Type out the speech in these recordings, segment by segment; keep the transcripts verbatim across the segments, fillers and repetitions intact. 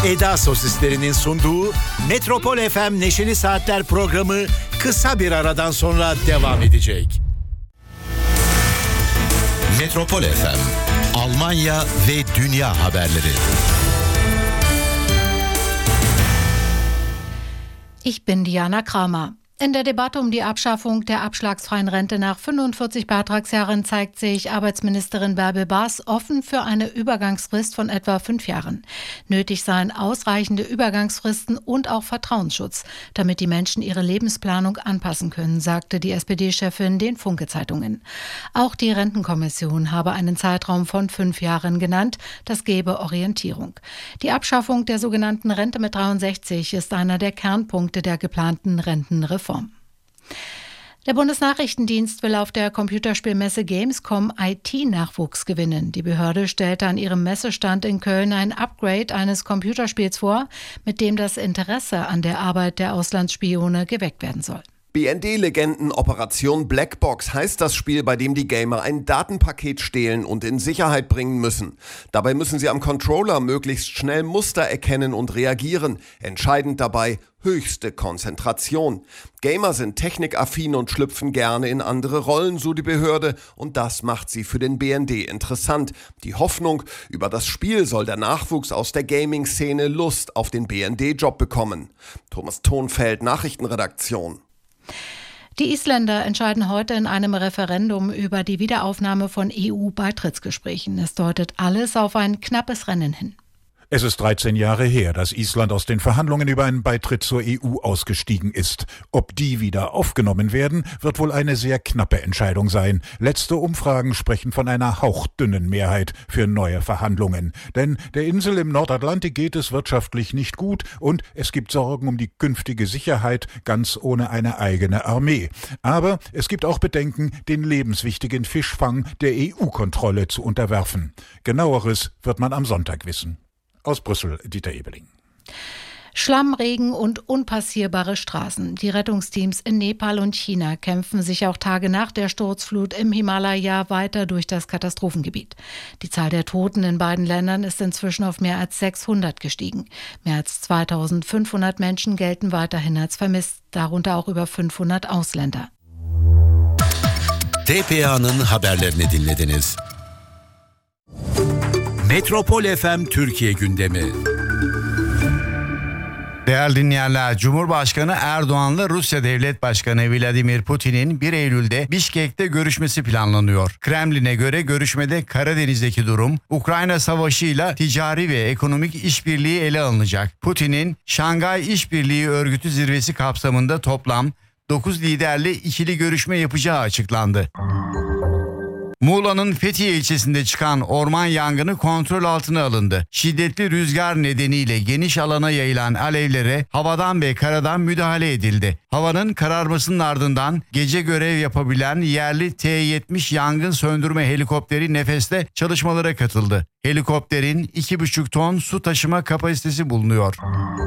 Eda Sosislerinin sunduğu Metropol F M Neşeli Saatler programı kısa bir aradan sonra devam edecek. Metropol F M, Almanya ve dünya haberleri. Ich bin Diana Kramer. In der Debatte um die Abschaffung der abschlagsfreien Rente nach fünfundvierzig Beitragsjahren zeigt sich Arbeitsministerin Bärbel Baas offen für eine Übergangsfrist von etwa fünf Jahren. Nötig seien ausreichende Übergangsfristen und auch Vertrauensschutz, damit die Menschen ihre Lebensplanung anpassen können, sagte die S P D-Chefin den Funke-Zeitungen. Auch die Rentenkommission habe einen Zeitraum von fünf Jahren genannt, das gebe Orientierung. Die Abschaffung der sogenannten Rente mit dreiundsechzig ist einer der Kernpunkte der geplanten Rentenreform. Der Bundesnachrichtendienst will auf der Computerspielmesse Gamescom I T-Nachwuchs gewinnen. Die Behörde stellte an ihrem Messestand in Köln ein Upgrade eines Computerspiels vor, mit dem das Interesse an der Arbeit der Auslandsspione geweckt werden soll. B N D-Legenden Operation Blackbox heißt das Spiel, bei dem die Gamer ein Datenpaket stehlen und in Sicherheit bringen müssen. Dabei müssen sie am Controller möglichst schnell Muster erkennen und reagieren. Entscheidend dabei höchste Konzentration. Gamer sind technikaffin und schlüpfen gerne in andere Rollen, so die Behörde, und das macht sie für den B N D interessant. Die Hoffnung, über das Spiel soll der Nachwuchs aus der Gaming-Szene Lust auf den B N D-Job bekommen. Thomas Thonfeld, Nachrichtenredaktion. Die Isländer entscheiden heute in einem Referendum über die Wiederaufnahme von E U-Beitrittsgesprächen. Es deutet alles auf ein knappes Rennen hin. Es ist dreizehn Jahre her, dass Island aus den Verhandlungen über einen Beitritt zur E U ausgestiegen ist. Ob die wieder aufgenommen werden, wird wohl eine sehr knappe Entscheidung sein. Letzte Umfragen sprechen von einer hauchdünnen Mehrheit für neue Verhandlungen. Denn der Insel im Nordatlantik geht es wirtschaftlich nicht gut und es gibt Sorgen um die künftige Sicherheit, ganz ohne eine eigene Armee. Aber es gibt auch Bedenken, den lebenswichtigen Fischfang der E U-Kontrolle zu unterwerfen. Genaueres wird man am Sonntag wissen. Aus Brüssel, Dieter Ebeling. Schlamm, Regen und unpassierbare Straßen. Die Rettungsteams in Nepal und China kämpfen sich auch Tage nach der Sturzflut im Himalaya weiter durch das Katastrophengebiet. Die Zahl der Toten in beiden Ländern ist inzwischen auf mehr als sechshundert gestiegen. Mehr als zweitausendfünfhundert Menschen gelten weiterhin als vermisst, darunter auch über fünfhundert Ausländer. T P A'nın haberlerini dinlediniz. Metropol F M Türkiye gündemi. Değerli dinleyenler, Cumhurbaşkanı Erdoğan'la Rusya Devlet Başkanı Vladimir Putin'in bir Eylül'de Bişkek'te görüşmesi planlanıyor. Kremlin'e göre görüşmede Karadeniz'deki durum, Ukrayna Savaşı'yla ticari ve ekonomik işbirliği ele alınacak. Putin'in Şangay İşbirliği Örgütü zirvesi kapsamında toplam dokuz liderle ikili görüşme yapacağı açıklandı. Muğla'nın Fethiye ilçesinde çıkan orman yangını kontrol altına alındı. Şiddetli rüzgar nedeniyle geniş alana yayılan alevlere havadan ve karadan müdahale edildi. Havanın kararmasının ardından gece görev yapabilen yerli T yetmiş yangın söndürme helikopteri Nefes'te çalışmalara katıldı. Helikopterin iki buçuk ton su taşıma kapasitesi bulunuyor.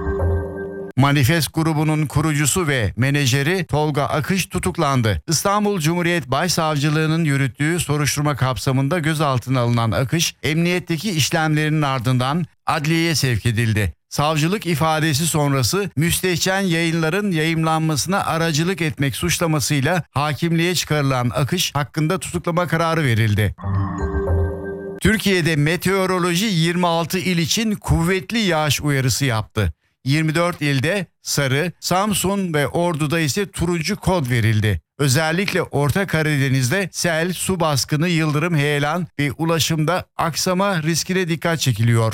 Manifest grubunun kurucusu ve menajeri Tolga Akış tutuklandı. İstanbul Cumhuriyet Başsavcılığı'nın yürüttüğü soruşturma kapsamında gözaltına alınan Akış, emniyetteki işlemlerinin ardından adliyeye sevk edildi. Savcılık ifadesi sonrası müstehcen yayınların yayımlanmasına aracılık etmek suçlamasıyla hakimliğe çıkarılan Akış hakkında tutuklama kararı verildi. Türkiye'de meteoroloji yirmi altı il için kuvvetli yağış uyarısı yaptı. yirmi dört ilde sarı, Samsun ve Ordu'da ise turuncu kod verildi. Özellikle Orta Karadeniz'de sel, su baskını, yıldırım, heyelan ve ulaşımda aksama riskine dikkat çekiliyor.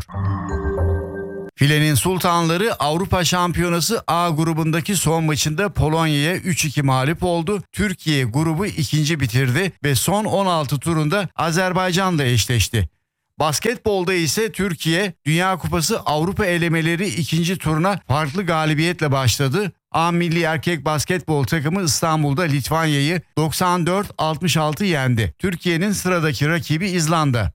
Filenin Sultanları Avrupa Şampiyonası A grubundaki son maçında Polonya'ya üç iki mağlup oldu. Türkiye grubu ikinci bitirdi ve son on altı turunda Azerbaycan'la eşleşti. Basketbolda ise Türkiye Dünya Kupası Avrupa elemeleri ikinci turuna farklı galibiyetle başladı. A milli erkek basketbol takımı İstanbul'da Litvanya'yı doksan dört altmış altı yendi. Türkiye'nin sıradaki rakibi İzlanda.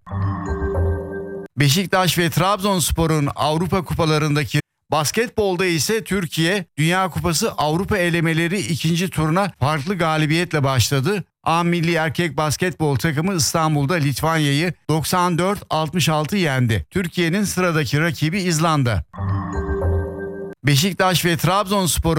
Beşiktaş ve Trabzonspor'un Avrupa kupalarındaki basketbolda ise Türkiye Dünya Kupası Avrupa elemeleri ikinci turuna farklı galibiyetle başladı. A milli erkek basketbol takımı İstanbul'da Litvanya'yı doksan dört altmış altı yendi. Türkiye'nin sıradaki rakibi İzlanda. Beşiktaş ve Trabzonspor'un